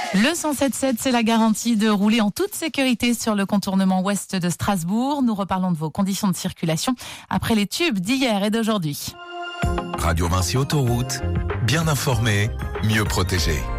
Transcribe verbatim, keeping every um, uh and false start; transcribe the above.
Le cent sept sept, c'est la garantie de rouler en toute sécurité sur le contournement ouest de Strasbourg. Nous reparlons de vos conditions de circulation après les tubes d'hier et d'aujourd'hui. Radio Vinci Autoroute, bien informé, mieux protégé.